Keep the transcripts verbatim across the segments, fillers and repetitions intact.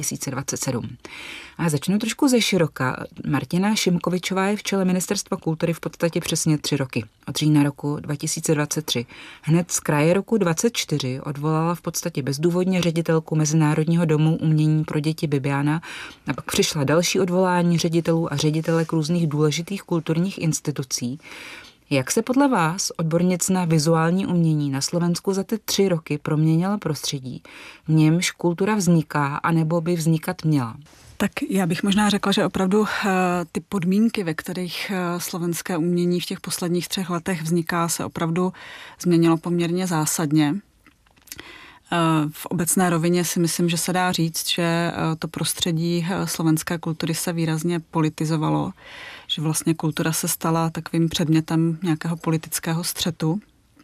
tisíce dvacet sedm. A začnu trošku ze široka. Martina Šimkovičová je v čele Ministerstva kultury v podstatě přesně tři roky. Od října roku dva tisíce dvacet tři. Hned z kraje roku dvacet čtyři odvolala v podstatě bezdůvodně ředitelku Mezinárodního domu umění pro děti Bibiana a pak přišla další odvolání ředitelů a ředitelek různých důležitých kulturních institucí. Jak se podle vás, odbornic na vizuální umění na Slovensku, za ty tři roky proměnila prostředí, v němž kultura vzniká anebo by vznikat měla? Tak já bych možná řekla, že opravdu ty podmínky, ve kterých slovenské umění v těch posledních třech letech vzniká, se opravdu změnilo poměrně zásadně. V obecné rovině si myslím, že se dá říct, že to prostředí slovenské kultury se výrazně politizovalo, že vlastně kultura se stala takovým předmětem nějakého politického střetu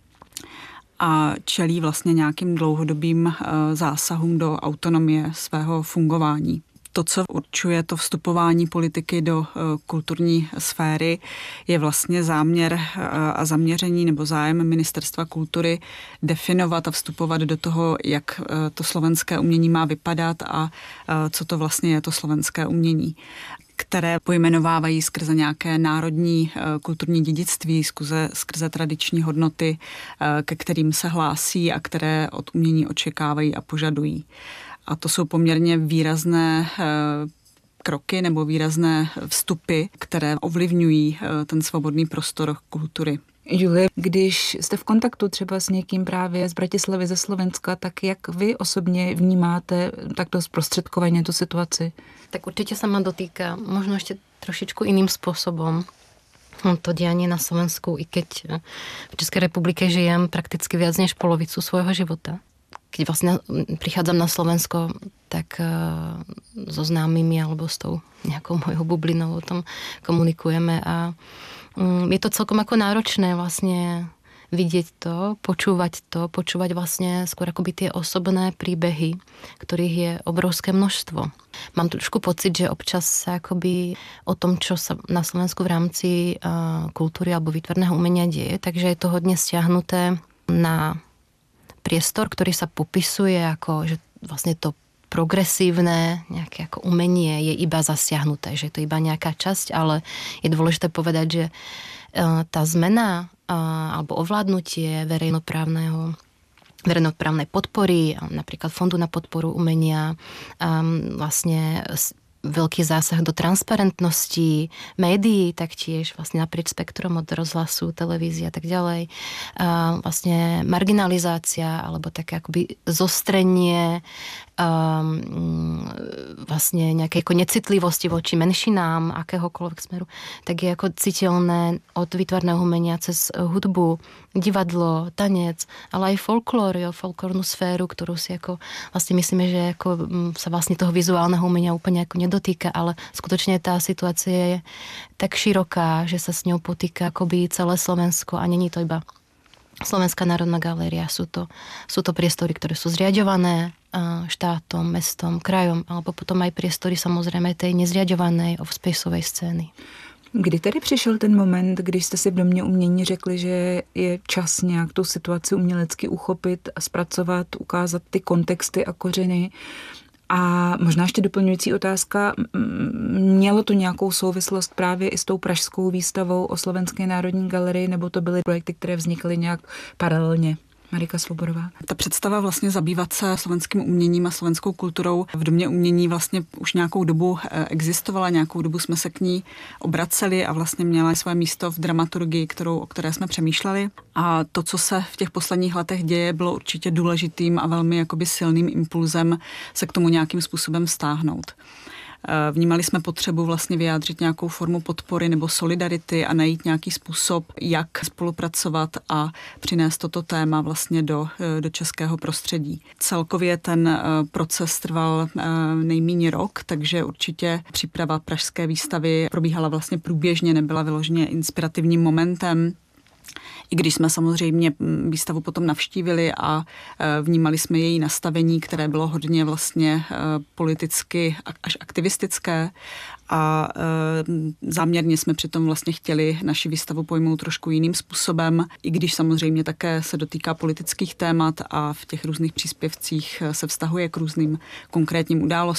a čelí vlastně nějakým dlouhodobým zásahům do autonomie svého fungování. To, co určuje to vstupování politiky do kulturní sféry, je vlastně záměr a zaměření nebo zájem Ministerstva kultury definovat a vstupovat do toho, jak to slovenské umění má vypadat a co to vlastně je to slovenské umění, které pojmenovávají skrze nějaké národní kulturní dědictví, skrze, skrze tradiční hodnoty, ke kterým se hlásí a které od umění očekávají a požadují. A to jsou poměrně výrazné kroky nebo výrazné vstupy, které ovlivňují ten svobodný prostor kultury. Julie, když jste v kontaktu třeba s někým právě z Bratislavy, ze Slovenska, tak jak vy osobně vnímáte takto zprostředkovaně tu situaci? Tak určite sa ma dotýka možno ešte trošičku iným spôsobom to dianie na Slovensku, i keď v Českej republike žijem prakticky viac než polovicu svojho života. Keď vlastne prichádzam na Slovensko, tak so známymi alebo s tou nejakou mojou bublinou o tom komunikujeme a je to celkom ako náročné vlastne vidieť to, počúvať to, počúvať vlastne skôr akoby tie osobné príbehy, ktorých je obrovské množstvo. Mám trošku pocit, že občas sa akoby o tom, čo sa na Slovensku v rámci uh, kultúry alebo výtvarného umenia deje, takže je to hodne stiahnuté na priestor, ktorý sa popisuje ako, že vlastne to progresívne nejaké ako umenie je iba zasiahnuté, že je to iba nejaká časť, ale je dôležité povedať, že tá zmena alebo ovládnutie verejnoprávneho verejnoprávnej podpory, napríklad Fondu na podporu umenia, vlastne veľký zásah do transparentnosti médií, taktiež vlastne naprieč spektrom od rozhlasu, televízie a tak ďalej. A vlastne marginalizácia alebo také akoby zostrenie um, vlastne nejakej ako necitlivosti voči menšinám akéhokoľvek smeru, tak je ako citeľné od výtvarného umenia cez hudbu, divadlo, tanec, ale aj folklór, jo, folklórnu sféru, ktorú si ako vlastne myslíme, že ako sa vlastne toho vizuálneho umenia úplne ako nedotýka, ale skutočne tá situácia je tak široká, že sa s ňou potýka akoby celé Slovensko a není to iba Slovenská národná galéria. Sú to, sú to priestory, ktoré sú zriaďované štátom, mestom, krajom, alebo potom aj priestory samozrejme tej nezriaďovanej off-spaceovej scény. Kdy tedy přišel ten moment, když jste si v Domě umění řekli, že je čas nějak tu situaci umělecky uchopit a zpracovat, ukázat ty kontexty a kořeny? A možná ještě doplňující otázka, mělo to nějakou souvislost právě i s tou pražskou výstavou o Slovenské národní galerii, nebo to byly projekty, které vznikly nějak paralelně? Marika Svobodová. Ta představa vlastně zabývat se slovenským uměním a slovenskou kulturou v Domě umění vlastně už nějakou dobu existovala, nějakou dobu jsme se k ní obraceli a vlastně měla své místo v dramaturgii, kterou, o které jsme přemýšleli. A to, co se v těch posledních letech děje, bylo určitě důležitým a velmi jakoby silným impulzem se k tomu nějakým způsobem stáhnout. Vnímali jsme potřebu vlastně vyjádřit nějakou formu podpory nebo solidarity a najít nějaký způsob, jak spolupracovat a přinést toto téma vlastně do, do českého prostředí. Celkově ten proces trval nejméně rok, takže určitě příprava pražské výstavy probíhala vlastně průběžně, nebyla vyloženě inspirativním momentem. I když jsme samozřejmě výstavu potom navštívili a vnímali jsme její nastavení, které bylo hodně vlastně politicky až aktivistické a záměrně jsme přitom vlastně chtěli naši výstavu pojmout trošku jiným způsobem, i když samozřejmě také se dotýká politických témat a v těch různých příspěvcích se vztahuje k různým konkrétním událostem.